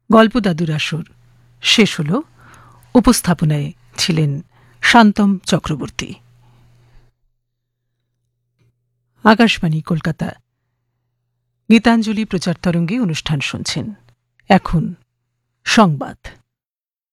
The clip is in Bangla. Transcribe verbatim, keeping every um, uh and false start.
গল্প দাদুর আসর শেষ হল। উপস্থাপনায় ছিলেন শান্তম চক্রবর্তী। আকাশবাণী কলকাতা গীতাঞ্জলি প্রচার তরঙ্গে অনুষ্ঠান শুনছেন। এখন সংবাদ।